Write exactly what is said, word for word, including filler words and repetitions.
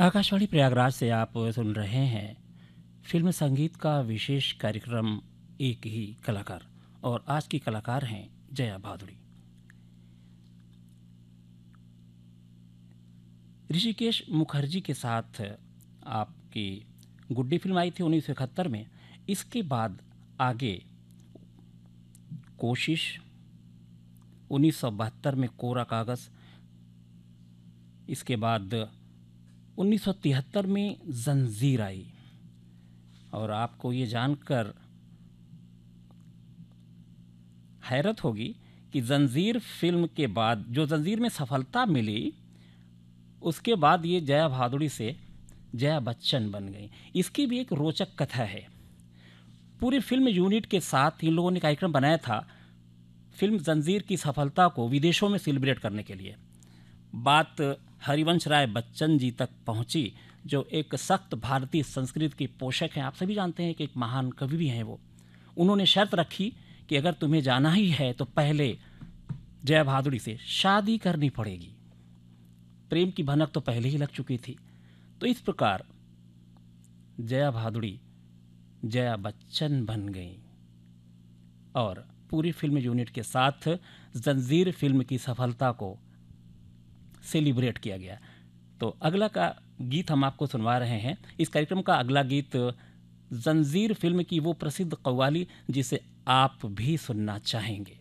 आकाशवाणी प्रयागराज से आप सुन रहे हैं फिल्म संगीत का विशेष कार्यक्रम एक ही कलाकार। और आज की कलाकार हैं जया भादुड़ी। ऋषिकेश मुखर्जी के साथ आपकी गुड्डी फिल्म आई थी उन्नीस सौ इकहत्तर में। इसके बाद आगे कोशिश, उन्नीस सौ बहत्तर में कोरा कागज़, इसके बाद उन्नीस सौ तिहत्तर में जंजीर आई। और आपको ये जानकर हैरत होगी कि जंजीर फिल्म के बाद जो जंजीर में सफलता मिली, उसके बाद ये जया भादुड़ी से जया बच्चन बन गई। इसकी भी एक रोचक कथा है। पूरी फिल्म यूनिट के साथ इन लोगों ने कार्यक्रम बनाया था फिल्म जंजीर की सफलता को विदेशों में सेलिब्रेट करने के लिए। बात हरिवंश राय बच्चन जी तक पहुंची, जो एक सख्त भारतीय संस्कृति के पोषक हैं। आप सभी जानते हैं कि एक महान कवि भी हैं वो। उन्होंने शर्त रखी कि अगर तुम्हें जाना ही है तो पहले जया भादुड़ी से शादी करनी पड़ेगी। प्रेम की भनक तो पहले ही लग चुकी थी। तो इस प्रकार जया भादुड़ी जया बच्चन बन गई और पूरी फिल्म यूनिट के साथ जंजीर फिल्म की सफलता को सेलिब्रेट किया गया। तो अगला का गीत हम आपको सुनवा रहे हैं। इस कार्यक्रम का अगला गीत जंजीर फिल्म की वो प्रसिद्ध कव्वाली जिसे आप भी सुनना चाहेंगे।